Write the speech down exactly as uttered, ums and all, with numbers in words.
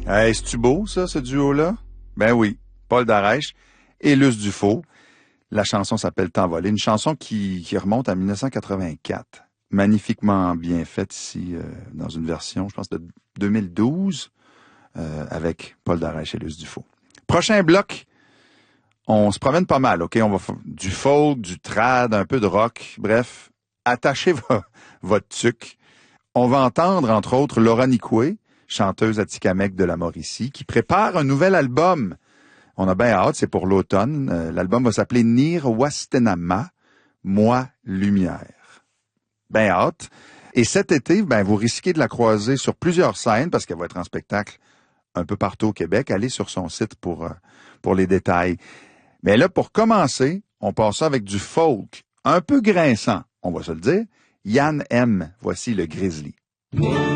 Hey, c'est-tu beau, ça, ce duo-là? Ben oui, Paul Darèche et Luce Dufaux. La chanson s'appelle T'envoler, une chanson qui, qui remonte à mille neuf cent quatre-vingt-quatre. Magnifiquement bien faite ici, euh, dans une version, je pense, de deux mille douze, euh, avec Paul Darèche et Luce Dufaux. Prochain bloc, on se promène pas mal, OK? On va faire du folk, du trad, un peu de rock, bref, attachez vo- votre tuque. On va entendre, entre autres, Laura Nicoué, chanteuse atikamekw de la Mauricie, qui prépare un nouvel album. On a bien hâte, c'est pour l'automne. Euh, l'album va s'appeler Nir Wastenama, Moi Lumière. Bien hâte. Et cet été, ben, vous risquez de la croiser sur plusieurs scènes, parce qu'elle va être en spectacle un peu partout au Québec. Allez sur son site pour, euh, pour les détails. Mais là, pour commencer, on passe ça avec du folk, un peu grinçant, on va se le dire. Yann M. Voici le Grizzly.